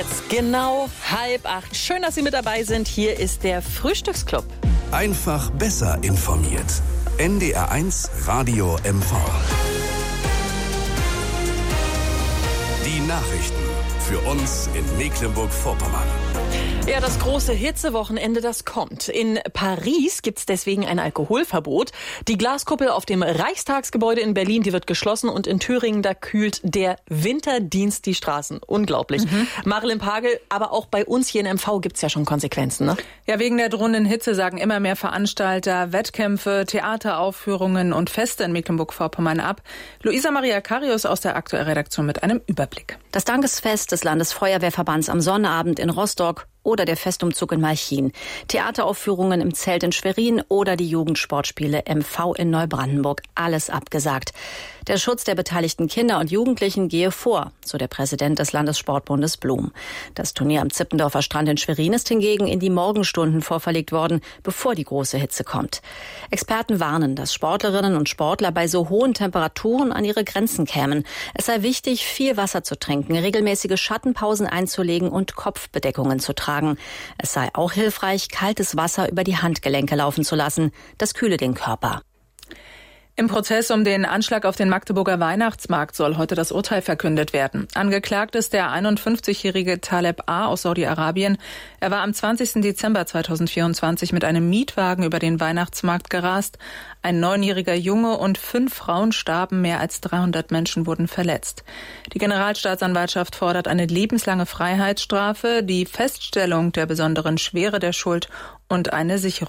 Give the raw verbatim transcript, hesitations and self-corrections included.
Jetzt genau halb acht. Schön, dass Sie mit dabei sind. Hier ist der Frühstücksclub. Einfach besser informiert. N D R eins Radio M V. Die Nachrichten für uns in Mecklenburg-Vorpommern. Ja, das große Hitzewochenende, das kommt. In Paris gibt's deswegen ein Alkoholverbot. Die Glaskuppel auf dem Reichstagsgebäude in Berlin, die wird geschlossen, und in Thüringen, da kühlt der Winterdienst die Straßen. Unglaublich. Mhm. Marilyn Pagel, aber auch bei uns hier in M V gibt's ja schon Konsequenzen, ne? Ja, wegen der drohenden Hitze sagen immer mehr Veranstalter Wettkämpfe, Theateraufführungen und Feste in Mecklenburg-Vorpommern ab. Luisa Maria Karius aus der Aktuellredaktion mit einem Überblick. Das Dankesfest des Landesfeuerwehrverbands am Sonnabend in Rostock oder der Festumzug in Malchin, Theateraufführungen im Zelt in Schwerin oder die Jugendsportspiele M V in Neubrandenburg. Alles abgesagt. Der Schutz der beteiligten Kinder und Jugendlichen gehe vor, so der Präsident des Landessportbundes Blum. Das Turnier am Zippendorfer Strand in Schwerin ist hingegen in die Morgenstunden vorverlegt worden, bevor die große Hitze kommt. Experten warnen, dass Sportlerinnen und Sportler bei so hohen Temperaturen an ihre Grenzen kämen. Es sei wichtig, viel Wasser zu trinken, regelmäßige Schattenpausen einzulegen und Kopfbedeckungen zu tragen. Es sei auch hilfreich, kaltes Wasser über die Handgelenke laufen zu lassen. Das kühle den Körper. Im Prozess um den Anschlag auf den Magdeburger Weihnachtsmarkt soll heute das Urteil verkündet werden. Angeklagt ist der einundfünfzigjährige Taleb A. aus Saudi-Arabien. Er war am zwanzigsten Dezember zweitausendvierundzwanzig mit einem Mietwagen über den Weihnachtsmarkt gerast. Ein neunjähriger Junge und fünf Frauen starben, mehr als dreihundert Menschen wurden verletzt. Die Generalstaatsanwaltschaft fordert eine lebenslange Freiheitsstrafe, die Feststellung der besonderen Schwere der Schuld und eine Sicherung.